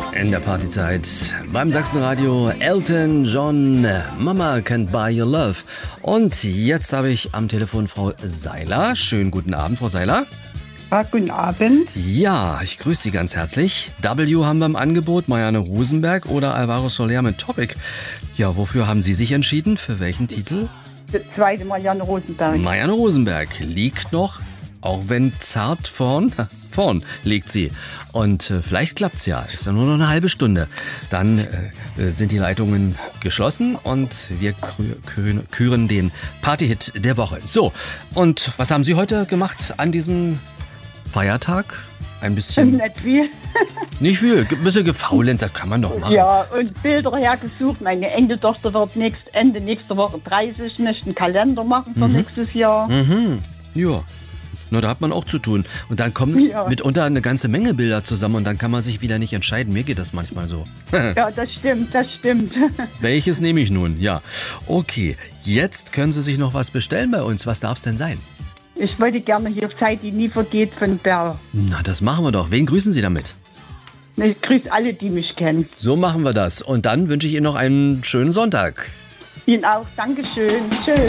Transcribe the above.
In der Partyzeit beim Sachsenradio Elton John, Mama Can't Buy Your Love. Und jetzt habe ich am Telefon Frau Seiler. Schönen guten Abend, Frau Seiler. Ja, guten Abend. Ja, ich grüße Sie ganz herzlich. W haben wir im Angebot, Marianne Rosenberg oder Alvaro Soler mit Topic. Ja, wofür haben Sie sich entschieden? Für welchen Titel? Der zweite Marianne Rosenberg. Marianne Rosenberg liegt noch, auch wenn zart vorn liegt sie. Und vielleicht klappt's ja. Ist ja nur noch eine halbe Stunde. Dann sind die Leitungen geschlossen und wir küren den Partyhit der Woche. So, und was haben Sie heute gemacht an diesem Feiertag? Ein bisschen... Nicht viel. Nicht viel. Ein bisschen gefaulenzt, das kann man doch machen. Ja, und Bilder hergesucht. Meine Enkeltochter wird Ende nächster Woche 30, möchte einen Kalender machen für nächstes Jahr. Mhm. Ja. Na, da hat man auch zu tun. Und dann kommen mitunter eine ganze Menge Bilder zusammen und dann kann man sich wieder nicht entscheiden. Mir geht das manchmal so. Ja, das stimmt. Welches nehme ich nun? Ja. Okay, jetzt können Sie sich noch was bestellen bei uns. Was darf es denn sein? Ich wollte gerne hier Zeit, die nie vergeht, von Bär. Na, das machen wir doch. Wen grüßen Sie damit? Ich grüße alle, die mich kennen. So machen wir das. Und dann wünsche ich Ihnen noch einen schönen Sonntag. Ihnen auch. Dankeschön. Tschüss.